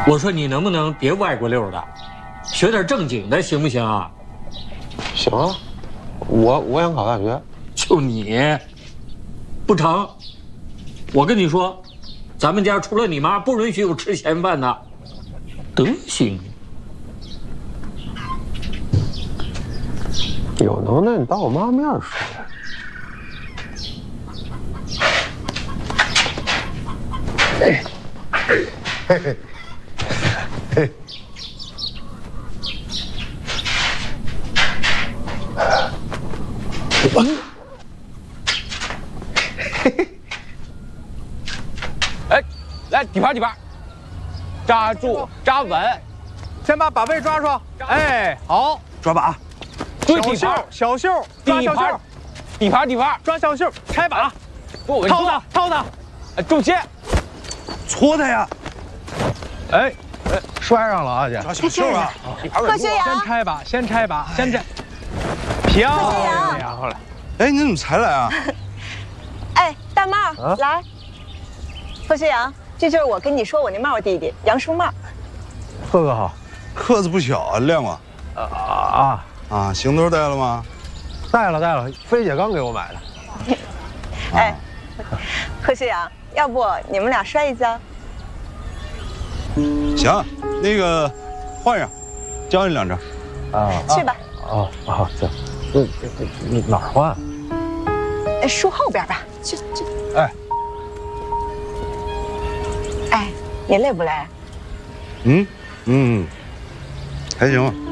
我说你能不能别歪过溜的，学点正经的行不行啊？ 行啊，我想考大学。 就你，不成。我跟你说，咱们家除了你妈，不允许有吃闲饭的。德行。 有能耐你当我妈面说呀。嘿，嘿嘿，嘿。 哎，来底盘，扎住，扎稳， 先把把位抓住。哎，好， 抓把， 对底盘， 小袖，抓小袖， 底盘， 抓小袖，拆把， 套他， 重心， 搓他呀！ 哎，摔上了啊，姐。 抓小袖啊！ 贺学阳， 先拆把，漂亮。 好了。 哎，你怎么才来啊？ 哎，大帽，来。贺学阳，这就是我跟你说我那帽弟弟杨书帽。 贺哥好。 个子不小啊，亮吗？啊，行头带了吗？ 带了，菲姐刚给我买的。 哎，贺学阳，要不你们俩摔一跤？ 行，那个换上，教你2招。 去吧。 行。那哪儿换？ 树后边吧，去。 哎， 哎，你累不累？ 还行。